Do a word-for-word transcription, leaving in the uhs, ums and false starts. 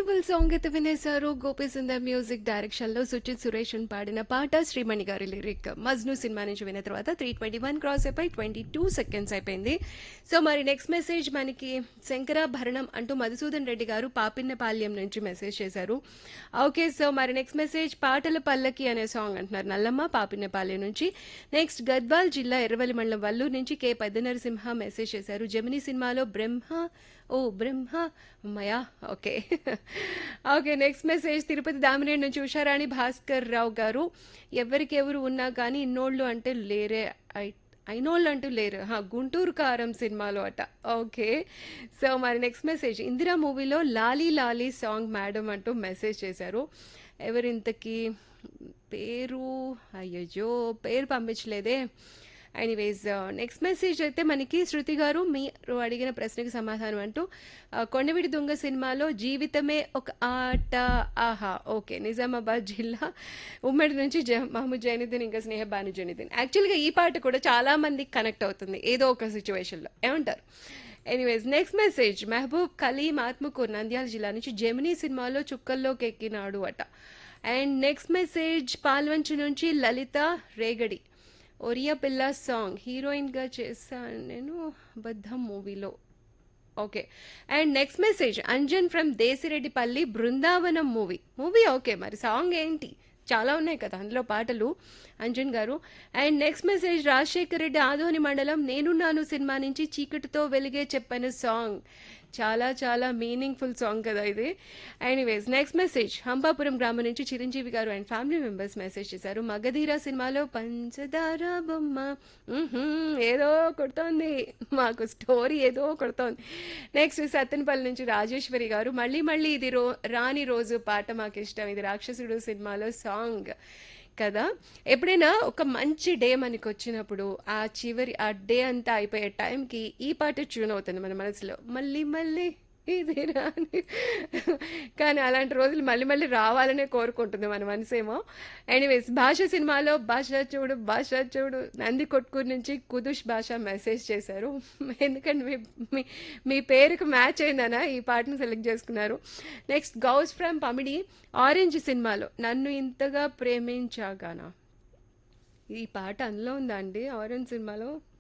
Beautiful song అయితే వినేశారు. Gopi Sundar music direction లో సుచిత్ సురేషన్ పాడిన పాట శ్రీమణి గారి లిరిక్. మజ్ను సినిమా నుంచి విన్న తర్వాత త్రీ ట్వంటీ వన్ క్రాస్ అయిపోయి ట్వంటీ టూ సెకండ్స్ అయిపోయింది. సో మరి నెక్స్ట్ మెసేజ్ మనకి శంకరాభరణం అంటూ మధుసూదన్ రెడ్డి గారు పాపిన్నపాల్యం నుంచి మెసేజ్ చేశారు. ఓకే, సో మరి నెక్స్ట్ మెసేజ్ పాటల పల్లకి అనే సాంగ్ అంటున్నారు నల్లమ్మ పాపిన్నపాల్యం నుంచి. నెక్స్ట్ గద్వాల్ జిల్లా ఎర్రవల్లి మండలం వల్లూరు నుంచి కే పెద్ద నరసింహ మెసేజ్ చేశారు. జమినీ సినిమాలో బ్రహ్మ ఓ బ్రహ్మ అమ్మయా. Okay okay next message Tirupati Damineedu నుంచి ఉషారాణి భాస్కర్ రావు గారు. ఎవరికి ఎవరు ఉన్నా కానీ ఇన్నోళ్ళు అంటే లేరే ఐ అయినోళ్ళు అంటూ లేరు హా, గుంటూరు కారం సినిమాలో అట. ఓకే, సో మరి నెక్స్ట్ మెసేజ్ ఇందిరా మూవీలో లాలీ లాలీ సాంగ్ మేడం అంటూ మెసేజ్ చేశారు. ఎవరింతకి పేరు అయ్యో పేరు పంపించలేదే. ఎనీవేస్ నెక్స్ట్ మెసేజ్ అయితే మనకి శృతి గారు మీరు అడిగిన ప్రశ్నకి సమాధానం అంటూ ఆ, కొండవిడి దొంగ సినిమాలో జీవితమే ఒక ఆట ఆహా. ఓకే, నిజామాబాద్ జిల్లా ఉమ్మడి నుంచి జ మహమ్మద్ జైనుద్దీన్ ఇంకా స్నేహ బాను జైనుద్దీన్. యాక్చువల్గా ఈ పాట కూడా చాలా మందికి కనెక్ట్ అవుతుంది ఏదో ఒక సిచ్యువేషన్లో, ఏమంటారు? Anyways next message Mahabub Kaleem Atmakur Nandyal జిల్లా నుంచి జెమినీ సినిమాలో చుక్కల్లోకి ఎక్కినాడు అట. అండ్ నెక్స్ట్ మెసేజ్ పాల్వంచి నుంచి లలిత రేగడి. ఒరియా పిల్ల సాంగ్ హీరోయిన్గా చేశాను నేను బద్ధం మూవీలో. Okay, and next message Anjan from Desireddipalli Brindavanam movie movie okay, మరి సాంగ్ ఏంటి? చాలా ఉన్నాయి కదా అందులో పాటలు అంజన్ గారు. And next message Rajasekhar Reddy Adoni మండలం నేనున్నాను సినిమా నుంచి చీకటితో వెలిగే చెప్పాను సాంగ్. చాలా చాలా మీనింగ్ఫుల్ సాంగ్ కదా ఇది. ఎనీవేస్ నెక్స్ట్ మెసేజ్ హంపాపురం గ్రామం నుంచి చిరంజీవి గారు అండ్ ఫ్యామిలీ మెంబర్స్ మెసేజ్ చేశారు. మగధీర సినిమాలో పంచదార బొమ్మ మ్మ్హ్మ్, ఏదో కొడుతోంది మాకు స్టోరీ ఏదో కొడుతోంది. నెక్స్ట్ సత్తెనపల్లి నుంచి రాజేశ్వరి గారు మళ్ళీ మళ్ళీ ఇది రో రాని రోజు పాట మాకు ఇష్టం, ఇది రాక్షసుడు సినిమాలో సాంగ్ కదా. ఎప్పుడైనా ఒక మంచి డే మనకి వచ్చినప్పుడు ఆ చివరి ఆ డే అంతా అయిపోయే టైంకి ఈ పాట ట్యూన్ అవుతుంది మన మనసులో, మళ్ళీ మళ్ళీ ఇది రాని. కానీ అలాంటి రోజులు మళ్ళీ మళ్ళీ రావాలనే కోరుకుంటుంది మన మనసేమో. ఎనీవేస్ భాష సినిమాలో భాష చూడు భాష చూడు నంది కొట్కూరు నుంచి కుదుష్ భాష మెసేజ్ చేశారు. ఎందుకంటే మీ మీ మీ పేరుకు మ్యాచ్ అయిందనా ఈ పాటను సెలెక్ట్ చేసుకున్నారు. Next Ghouse from Pamidi orange సినిమాలో నన్ను ఇంతగా ప్రేమించాగానా, ఈ పాట అందులో ఉందా అండి ఆరెంజ్ సినిమాలో?